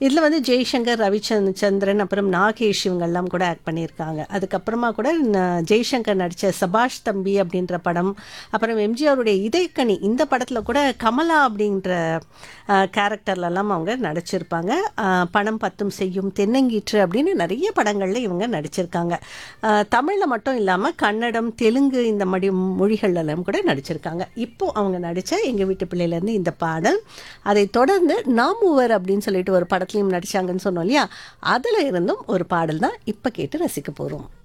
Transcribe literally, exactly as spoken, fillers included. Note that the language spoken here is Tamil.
இதில் வந்து ஜெய்சங்கர், ரவிச்சந்த் சந்திரன், அப்புறம் நாகேஷ் இவங்கெல்லாம் கூட ஆக்ட் பண்ணியிருக்காங்க. அதுக்கப்புறமா கூட ந- ஜெய்சங்கர் நடித்த சபாஷ் தம்பி அப்படின்ற படம், அப்புறம் எம்ஜிஆருடைய இதயக்கனி இந்த படத்தில் கூட கமலா அப்படின்ற கேரக்டர்லலாம் அவங்க நடிச்சிருப்பாங்க. அஹ், பணம் பத்தும் செய்யும், தென்னங்கீற்று அப்படின்னு நிறைய படங்களில் இவங்க நடிச்சிருக்காங்க. தமிழில் மட்டும் இல்லாமல் கன்னடம், தெலுங்கு இந்த மடி மொழிகள்லாம் கூட நடிச்சிருக்காங்க. இப்போ அவங்க நடித்த எங்கள் வீட்டு பிள்ளையிலேருந்து இந்த பாடல், அதை தொடர்ந்து நாமூவர் அப்படின்னு சொல்லிட்டு ஒரு படத்துலையும் நடிச்சாங்கன்னு சொன்னோம் இல்லையா, அதில் இருந்தும் ஒரு பாடல் தான் இப்போ கேட்டு ரசிக்க போகிறோம்.